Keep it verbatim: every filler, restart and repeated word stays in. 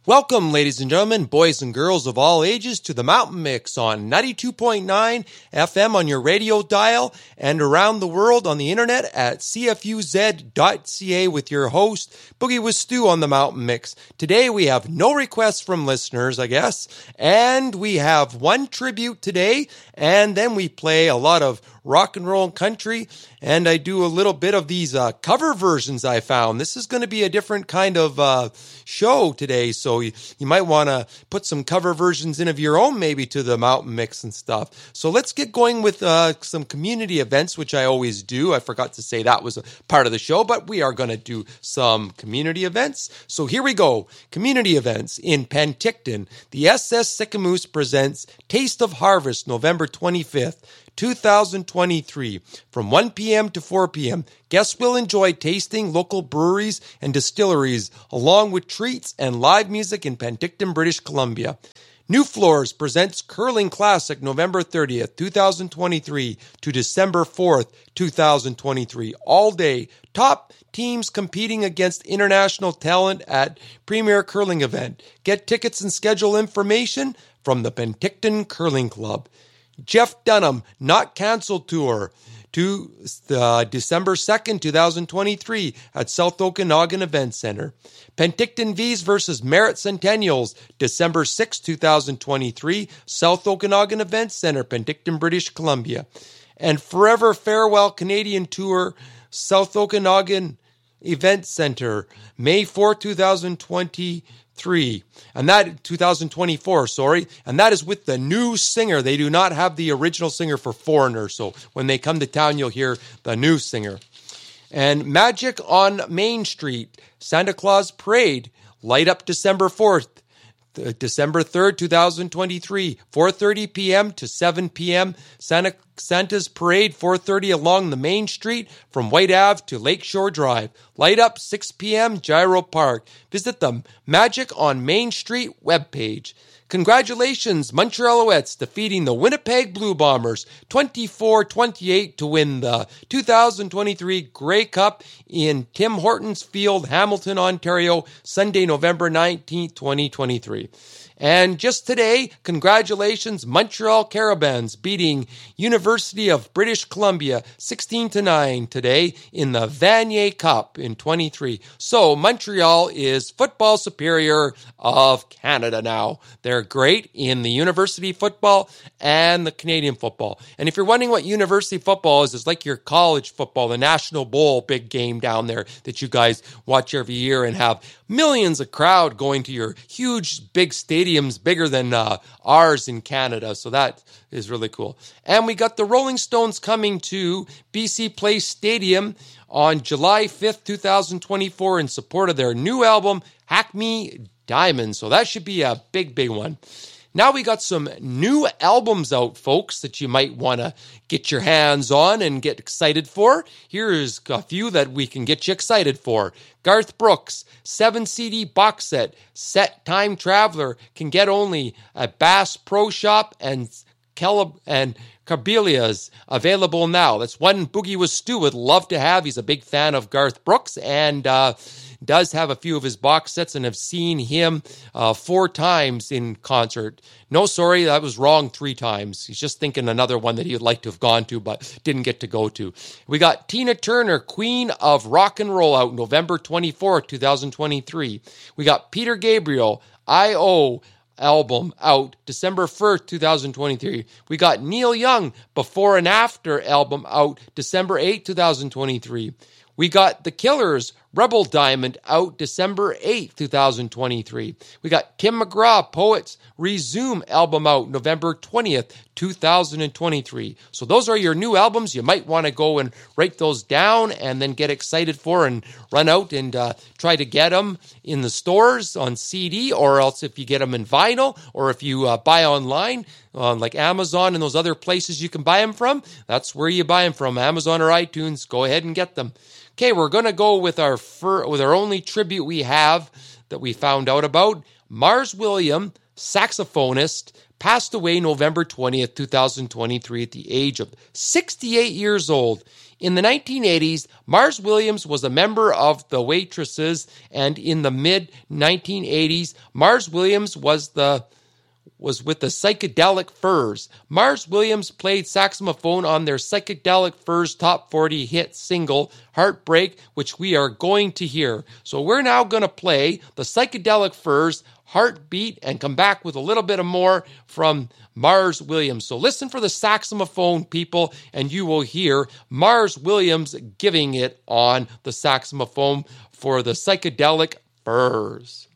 Welcome, ladies and gentlemen, boys and girls of all ages, to the Mountain Mix on ninety-two point nine F M on your radio dial and around the world on the internet at c f u z dot c a with your host, Boogie with Stu on the Mountain Mix. Today we have no requests from listeners, I guess, and we have one tribute today, and then we play a lot of rock and roll and country, and I do a little bit of these uh, cover versions I found. This is going to be a different kind of uh, show today, so you, you might want to put some cover versions in of your own maybe to the Mountain Mix and stuff. So let's get going with uh, some community events, which I always do. I forgot to say that was a part of the show, but we are going to do some community events. So here we go. Community events in Penticton. The S S Sicamous presents Taste of Harvest, November twenty-fifth. two thousand twenty-three, from one p.m. to four p.m. Guests will enjoy tasting local breweries and distilleries, along with treats and live music in Penticton, British Columbia. New Floors presents Curling Classic, November thirtieth, two thousand twenty-three to December fourth, two thousand twenty-three. All day, top teams competing against international talent at Premier Curling Event. Get tickets and schedule information from the Penticton Curling Club. Jeff Dunham Not Cancelled Tour to uh, December second, two thousand twenty-three at South Okanagan Event Center. Penticton V's versus Merritt Centennials, December sixth, two thousand twenty-three, South Okanagan Event Center, Penticton, British Columbia. And Forever Farewell Canadian Tour, South Okanagan Event Center, May fourth, two thousand twenty-three. Three and that two thousand twenty-four, sorry, and that is with the new singer. They do not have the original singer for Foreigner, so when they come to town, you'll hear the new singer. And Magic on Main Street, Santa Claus Parade, light up December fourth, December third, two thousand twenty-three, four thirty p.m. to seven p.m. Santa Santa's Parade, four thirty along the Main Street from White Ave to Lakeshore Drive. Light up six p.m. Gyro Park. Visit the Magic on Main Street webpage. Congratulations, Montreal Alouettes defeating the Winnipeg Blue Bombers twenty-four twenty-eight to win the two thousand twenty-three Grey Cup in Tim Hortons Field, Hamilton, Ontario, Sunday, November nineteenth, twenty twenty-three. And just today, congratulations, Montreal Carabins beating University of British Columbia sixteen to nine today in the Vanier Cup in twenty-three. So Montreal is football superior of Canada now. They're great in the university football and the Canadian football. And if you're wondering what university football is, it's like your college football, the National Bowl big game down there that you guys watch every year and have millions of crowd going to your huge big stadiums, bigger than uh, ours in Canada. So that is really cool. And we got the Rolling Stones coming to B C Place Stadium on July fifth, two thousand twenty-four in support of their new album, Hack Me Diamond. So that should be a big, big one. Now we got some new albums out, folks, that you might want to get your hands on and get excited for. Here's a few that we can get you excited for. Garth Brooks, seven C D box set, Set Time Traveler, can get only at Bass Pro Shop and Caleb and Carbelia's available now. That's one Boogie with Stu would love to have. He's a big fan of Garth Brooks and uh, does have a few of his box sets and have seen him uh, four times in concert. No, sorry, that was wrong three times. He's just thinking another one that he would like to have gone to but didn't get to go to. We got Tina Turner, Queen of Rock and Roll, out November twenty-fourth, two thousand twenty-three. We got Peter Gabriel, I O album, out December first, two thousand twenty-three. We got Neil Young, Before and After album, out December eighth, two thousand twenty-three. We got The Killers, Rebel Diamond, out December eighth, two thousand twenty-three. We got Tim McGraw, Poets Resume album, out November twentieth, two thousand twenty-three. So those are your new albums. You might want to go and write those down and then get excited for and run out and uh, try to get them in the stores on C D, or else if you get them in vinyl, or if you uh, buy online on like Amazon and those other places you can buy them from, that's where you buy them from, Amazon or iTunes. Go ahead and get them. Okay, we're going to go with our fir- with our only tribute we have that we found out about. Mars Williams, saxophonist, passed away November twentieth, two thousand twenty-three at the age of sixty-eight years old In the nineteen eighties, Mars Williams was a member of the Waitresses, and in the mid nineteen eighties, Mars Williams was the was with the Psychedelic Furs. Mars Williams played saxophone on their Psychedelic Furs top forty hit single, Heartbreak, which we are going to hear. So we're now going to play the Psychedelic Furs, Heartbeat, and come back with a little bit of more from Mars Williams. So listen for the saxophone, people, and you will hear Mars Williams giving it on the saxophone for the Psychedelic Furs.